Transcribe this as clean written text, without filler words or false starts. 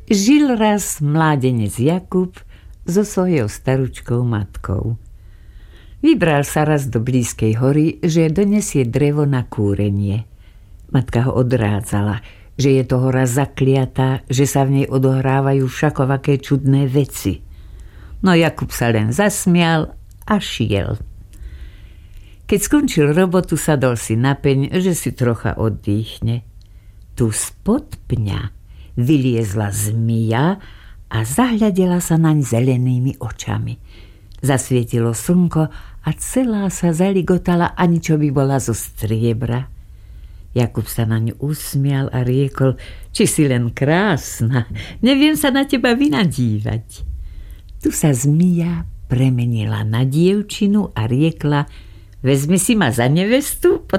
Žil raz mládenec Jakub so svojou staručkou matkou. Vybral sa raz do blízkej hory, že donesie drevo na kúrenie. Matka ho odrádzala, že je to hora zakliatá, že sa v nej odohrávajú všakovaké čudné veci. No Jakub sa len zasmial a šiel. Keď skončil robotu, sadol si na peň, že si trocha oddychne. Tu spod pňa vyliezla zmija a zahľadela sa naň zelenými očami. Zasvietilo slnko a celá sa zaligotala, ani čo by bola zo striebra. Jakub sa na ňu usmial a riekol: či si len krásna, neviem sa na teba vynadívať. Tu sa zmija premenila na dievčinu a riekla: vezmi si ma za nevestu,